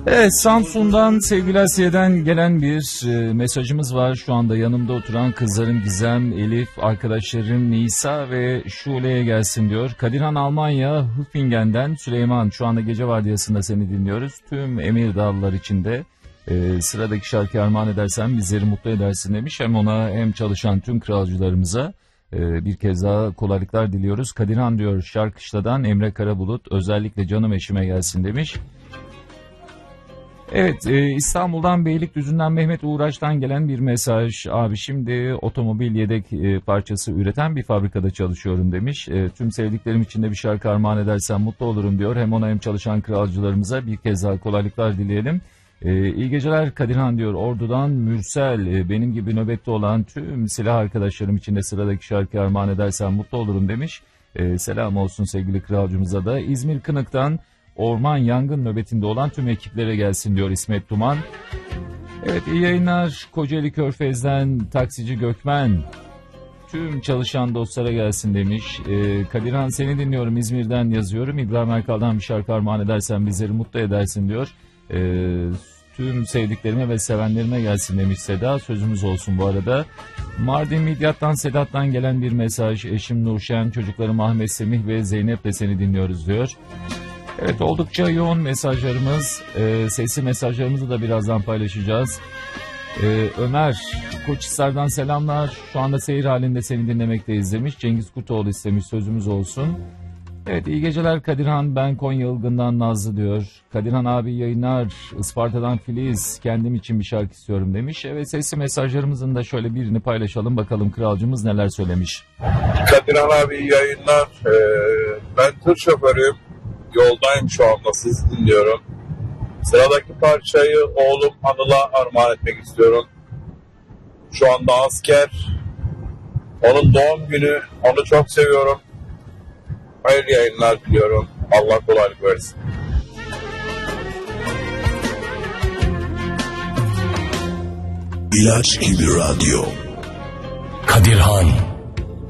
Evet, Samsun'dan sevgili Asiye'den gelen bir mesajımız var. Şu anda yanımda oturan kızlarım Gizem, Elif, arkadaşlarım Nisa ve Şule'ye gelsin diyor. Kadirhan Almanya, Hüffingen'den Süleyman, şu anda gece vardiyasında seni dinliyoruz. Tüm Emirdağlılar için de sıradaki şarkı armağan edersen bizleri mutlu edersin demiş. Hem ona hem çalışan tüm kralcılarımıza bir kez daha kolaylıklar diliyoruz. Kadirhan diyor Şarkışla'dan Emre Karabulut, özellikle canım eşime gelsin demiş. Evet, İstanbul'dan Beylikdüzü'nden Mehmet Uğraş'tan gelen bir mesaj. Abi şimdi otomobil yedek parçası üreten bir fabrikada çalışıyorum demiş. Tüm sevdiklerim için de bir şarkı armağan edersen mutlu olurum diyor. Hem ona hem çalışan kralcılarımıza bir kez daha kolaylıklar dileyelim. İyi geceler Kadirhan diyor. Ordu'dan Mürsel, benim gibi nöbette olan tüm silah arkadaşlarım için de sıradaki şarkı armağan edersen mutlu olurum demiş. Selam olsun sevgili kralcımıza da. İzmir Kınık'tan orman yangın nöbetinde olan tüm ekiplere gelsin diyor İsmet Duman. Evet, iyi yayınlar. Kocaeli Körfez'den taksici Gökmen, tüm çalışan dostlara gelsin demiş. Kadirhan seni dinliyorum, İzmir'den yazıyorum. İbrahim Erkal'dan bir şarkı armağan edersen bizleri mutlu edersin diyor. Tüm sevdiklerime ve sevenlerime gelsin demiş Seda. Sözümüz olsun bu arada. Mardin Midyat'tan Sedat'tan gelen bir mesaj. Eşim Nurşen, çocuklarım Ahmet, Semih ve Zeynep'le seni dinliyoruz diyor. Evet, oldukça yoğun mesajlarımız, sesli mesajlarımızı da birazdan paylaşacağız. Ömer Koçhisar'dan selamlar, şu anda seyir halinde seni dinlemekteyiz demiş. Cengiz Kutoğlu istemiş, sözümüz olsun. Evet, iyi geceler Kadirhan, ben Konya Ilgın'dan Nazlı diyor. Kadirhan abi yayınlar, Isparta'dan Filiz, kendim için bir şarkı istiyorum demiş. Evet, sesli mesajlarımızın da şöyle birini paylaşalım bakalım kralcımız neler söylemiş. Kadirhan abi yayınlar, ben tır şoförüyüm. Yoldayım şu anda, sizi dinliyorum. Sıradaki parçayı oğlum Anıl'a armağan etmek istiyorum. Şu anda asker. Onun doğum günü. Onu çok seviyorum. Hayırlı yayınlar diliyorum. Allah kolaylık versin. İlaç gibi radyo. Kadirhan.